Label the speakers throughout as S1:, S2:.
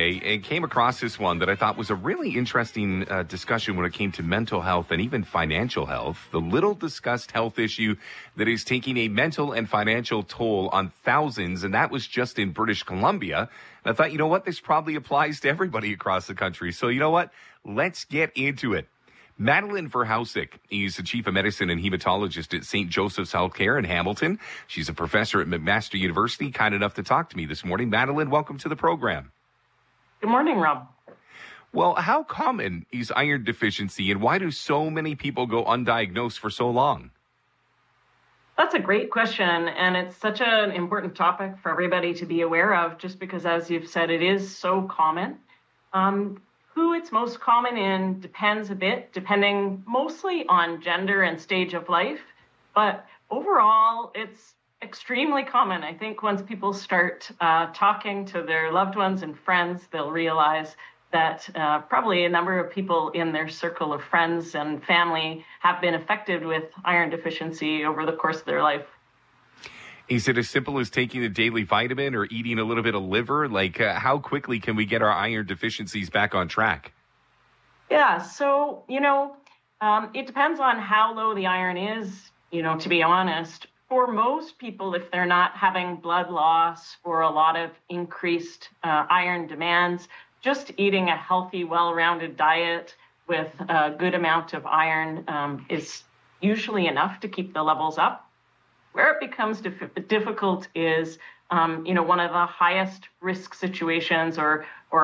S1: yesterday and came across this one that I thought was a really interesting discussion when it came to mental health and even financial health. The little discussed health issue that is taking a mental and financial toll on thousands, and that was just in British Columbia. And I thought, you know what, this probably applies to everybody across the country. So you know what, let's get into it. Madeline Verhousek is the chief of medicine and hematologist at St. Joseph's Healthcare in Hamilton. She's a professor at McMaster University, kind enough to talk to me this morning. Madeline, welcome to the program.
S2: Good morning, Rob.
S1: Well, how common is iron deficiency, and why do so many people go undiagnosed for so long?
S2: That's a great question, and it's such an important topic for everybody to be aware of, just because, as you've said, it is so common. Who it's most common in depends a bit, depending mostly on gender and stage of life. But overall, it's extremely common. I think once people start talking to their loved ones and friends, they'll realize that probably a number of people in their circle of friends and family have been affected with iron deficiency over the course of their life.
S1: Is it as simple as taking a daily vitamin or eating a little bit of liver? How quickly can we get our iron deficiencies back on track?
S2: Yeah, so, it depends on how low the iron is, to be honest. For most people, if they're not having blood loss or a lot of increased iron demands, just eating a healthy, well-rounded diet with a good amount of iron is usually enough to keep the levels up. Where it becomes difficult is, one of the highest risk situations or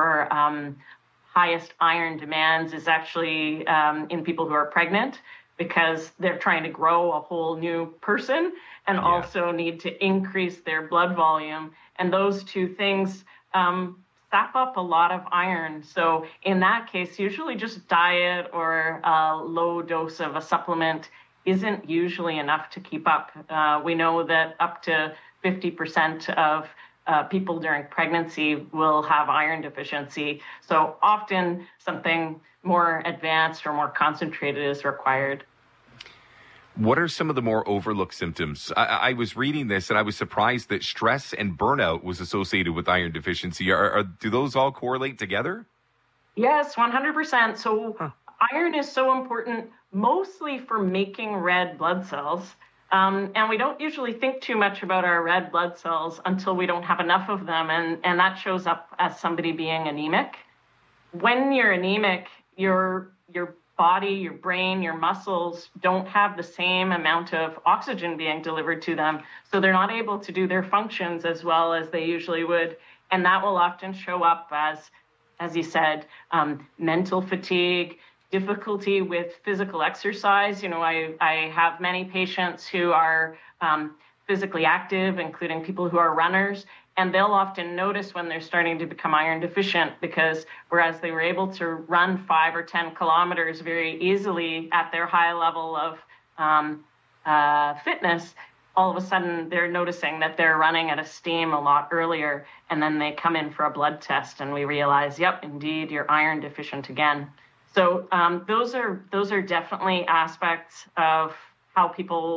S2: highest iron demands is actually in people who are pregnant, because they're trying to grow a whole new person and also need to increase their blood volume. And those two things sap up a lot of iron. So in that case, usually just diet or a low dose of a supplement isn't usually enough to keep up. We know that up to 50% of people during pregnancy will have iron deficiency. So often something more advanced or more concentrated is required.
S1: What are some of the more overlooked symptoms? I was reading this and I was surprised that stress and burnout was associated with iron deficiency. Do those all correlate together?
S2: Yes, 100%. So iron is so important mostly for making red blood cells. And we don't usually think too much about our red blood cells until we don't have enough of them. And that shows up as somebody being anemic. When you're anemic, your body, your brain, your muscles don't have the same amount of oxygen being delivered to them. So they're not able to do their functions as well as they usually would. And that will often show up as you said, mental fatigue, difficulty with physical exercise. I have many patients who are physically active, including people who are runners, and they'll often notice when they're starting to become iron deficient, because whereas they were able to run 5 or 10 kilometers very easily at their high level of fitness, all of a sudden they're noticing that they're running at a steam a lot earlier, and then they come in for a blood test and we realize, yep, indeed, you're iron deficient again. So those are definitely aspects of how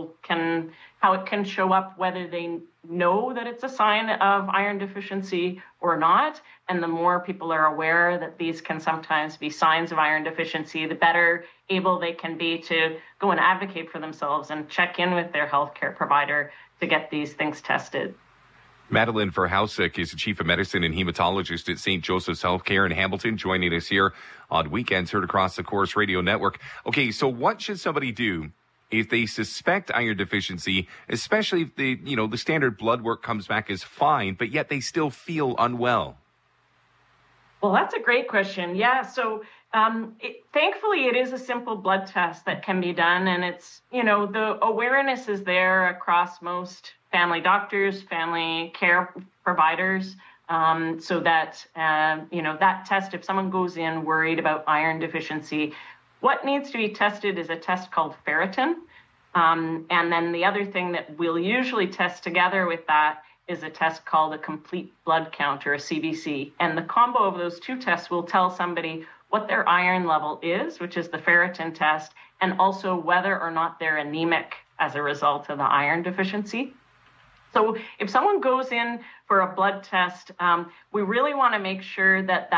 S2: it can show up, whether they know that it's a sign of iron deficiency or not. And the more people are aware that these can sometimes be signs of iron deficiency, the better able they can be to go and advocate for themselves and check in with their healthcare provider to get these things tested.
S1: Madeline Verhousek is the chief of medicine and hematologist at St. Joseph's Healthcare in Hamilton, joining us here on Weekends, heard across the Corus Radio Network. Okay, so what should somebody do if they suspect iron deficiency, especially if the standard blood work comes back as fine, but yet they still feel unwell?
S2: Well, that's a great question. Yeah, so thankfully it is a simple blood test that can be done, and it's, the awareness is there across most family doctors, family care providers, so that, that test, if someone goes in worried about iron deficiency, what needs to be tested is a test called ferritin. And then the other thing that we'll usually test together with that is a test called a complete blood count, or a CBC. And the combo of those two tests will tell somebody what their iron level is, which is the ferritin test, and also whether or not they're anemic as a result of the iron deficiency. So if someone goes in for a blood test, we really want to make sure that